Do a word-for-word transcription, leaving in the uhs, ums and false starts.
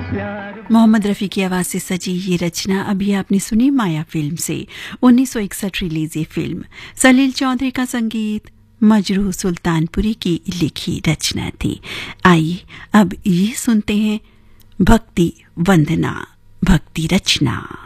मोहम्मद रफ़ी की आवाज़ से सजी ये रचना अभी आपने सुनी माया फिल्म से। उन्नीस सौ इकसठ रिलीज ये फिल्म, सलील चौधरी का संगीत, मजरूह सुल्तानपुरी की लिखी रचना थी। आइए अब ये सुनते हैं भक्ति वंदना, भक्ति रचना।